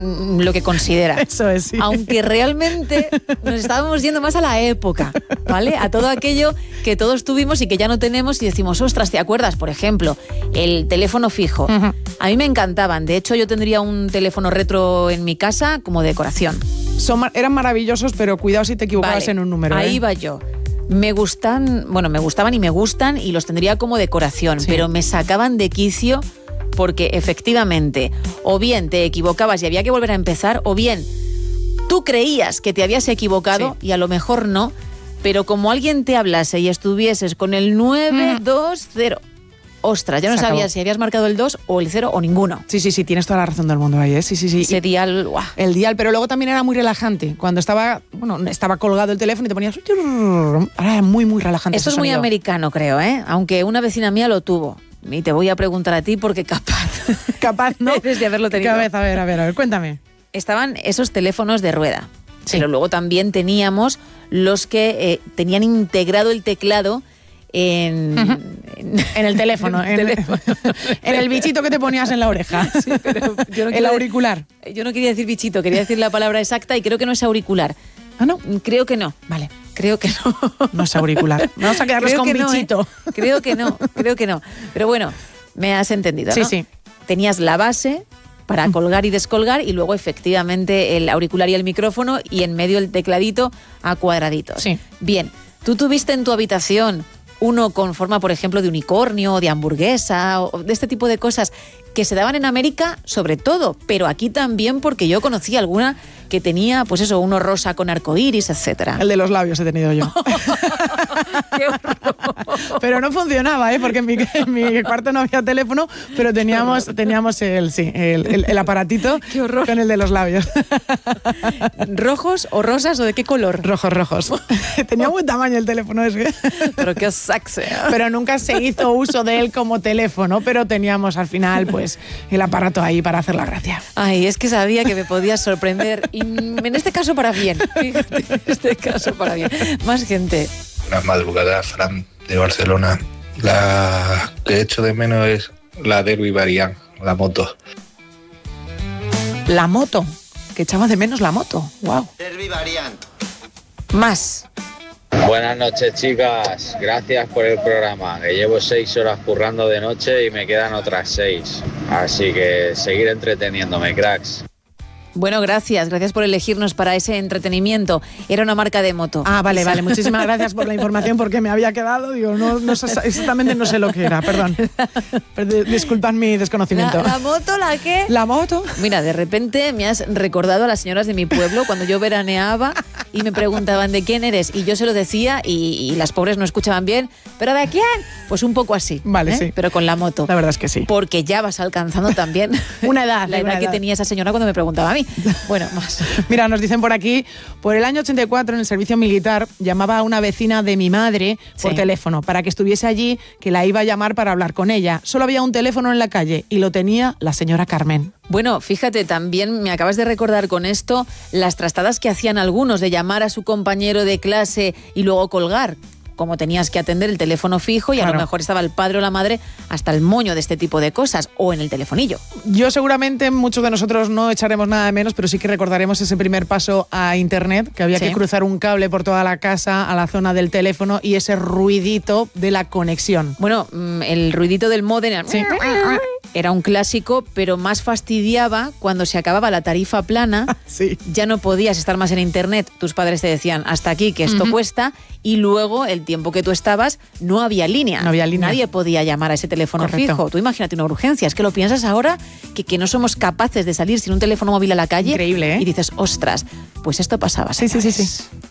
lo que considera. Eso es, sí. Aunque realmente nos estábamos yendo más a la época, ¿vale? A todo aquello que todos tuvimos y que ya no tenemos y decimos, ostras, ¿te acuerdas? Por ejemplo, el teléfono fijo. Uh-huh. A mí me encantaban. De hecho, yo tendría un teléfono retro en mi casa como decoración. Eran maravillosos, pero cuidado si te equivocabas en un número. Ahí va yo. Me gustaban y me gustan y los tendría como decoración, sí. Pero me sacaban de quicio porque efectivamente o bien te equivocabas y había que volver a empezar, o bien tú creías que te habías equivocado, sí. Y a lo mejor no, pero como alguien te hablase y estuvieses con el 920, ostras, ya no sabías si habías marcado el 2 o el 0 o ninguno. Sí, tienes toda la razón del mundo ahí, ¿eh? Sí. Ese dial, ¡guau! El dial, pero luego también era muy relajante. Cuando estaba colgado el teléfono y te ponías... Ahora era muy, muy relajante. Esto es muy americano, creo, ¿eh? Aunque una vecina mía lo tuvo. Y te voy a preguntar a ti porque capaz, ¿no? Debes de haberlo tenido. A ver, cuéntame. Estaban esos teléfonos de rueda, sí. Pero luego también teníamos los que tenían integrado el teclado en el teléfono, en el bichito que te ponías en la oreja. Sí, pero yo no el auricular. Yo no quería decir bichito, quería decir la palabra exacta y creo que no es auricular. ¿Ah, no? Creo que no. Vale. Creo que no. No es auricular. Vamos a quedarnos con bichito. No, Creo que no. Pero bueno, me has entendido, ¿no? Sí. Tenías la base para colgar y descolgar y luego efectivamente el auricular y el micrófono y en medio el tecladito a cuadraditos. Sí. Bien, ¿tú tuviste en tu habitación uno con forma, por ejemplo, de unicornio, de hamburguesa o de este tipo de cosas que se daban en América sobre todo, pero aquí también porque yo conocí alguna que tenía, pues eso, uno rosa con arcoíris, etcétera. El de los labios he tenido yo. ¡Qué horror! Pero no funcionaba, porque en mi cuarto no había teléfono, pero teníamos el aparatito. ¡Qué horror! Con el de los labios. ¿Rojos o rosas o de qué color? Rojos. Tenía buen tamaño el teléfono ese. Pero qué sexy. Pero nunca se hizo uso de él como teléfono, pero teníamos al final pues el aparato ahí para hacer la gracia. Ay, es que sabía que me podías sorprender y en este caso para bien. Fíjate, en este caso para bien. Más gente. Una madrugada, Fran, de Barcelona. La que echo de menos es la Derby Variant, la moto. La moto, que echaba de menos la moto. Wow. Derby Variant. Más. Buenas noches, chicas. Gracias por el programa. Que llevo 6 horas currando de noche y me quedan otras 6. Así que seguir entreteniéndome, cracks. Bueno, gracias por elegirnos para ese entretenimiento. Era una marca de moto. Ah, vale. Muchísimas gracias por la información porque me había quedado, no sé, exactamente no sé lo que era, perdón. Disculpad mi desconocimiento. ¿La moto la qué? ¿La moto? Mira, de repente me has recordado a las señoras de mi pueblo cuando yo veraneaba y me preguntaban ¿de quién eres? Y yo se lo decía y las pobres no escuchaban bien. ¿Pero de quién? Pues un poco así. Vale, sí. Pero con la moto. La verdad es que sí. Porque ya vas alcanzando también una edad. La edad que tenía esa señora cuando me preguntaba a mí. Bueno, más. Mira, nos dicen por aquí, por el año 84 en el servicio militar llamaba a una vecina de mi madre por teléfono para que estuviese allí, que la iba a llamar para hablar con ella. Solo había un teléfono en la calle y lo tenía la señora Carmen. Bueno, fíjate, también me acabas de recordar con esto las trastadas que hacían algunos de llamar a su compañero de clase y luego colgar. Como tenías que atender el teléfono fijo y a lo mejor estaba el padre o la madre hasta el moño de este tipo de cosas o en el telefonillo. Yo seguramente muchos de nosotros no echaremos nada de menos, pero sí que recordaremos ese primer paso a internet, que había que cruzar un cable por toda la casa a la zona del teléfono y ese ruidito de la conexión. Bueno, el ruidito del módem era un clásico, pero más fastidiaba cuando se acababa la tarifa plana. Sí. Ya no podías estar más en internet. Tus padres te decían hasta aquí que esto cuesta y luego el tiempo que tú estabas no había línea. No había línea. Nadie podía llamar a ese teléfono fijo. Tú imagínate una urgencia. Es que lo piensas ahora que no somos capaces de salir sin un teléfono móvil a la calle. Increíble, ¿eh? Y dices, ostras, pues esto pasaba. Sí.